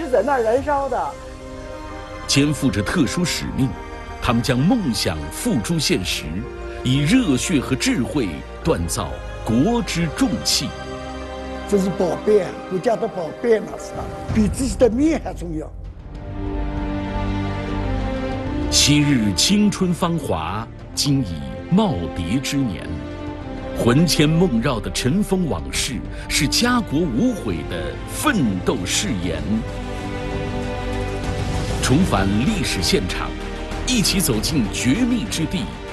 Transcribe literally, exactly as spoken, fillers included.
是在那儿燃烧的。 肩负着特殊使命，他们将梦想付诸现实，以热血和智慧锻造国之重器。 这是宝贝啊，国家的宝贝嘛，是吧？比自己的命还重要。 昔日青春芳华，今已耄耋之年。魂牵梦绕的尘封往事，是家国无悔的奋斗誓言。重返历史现场，一起走进绝密之地。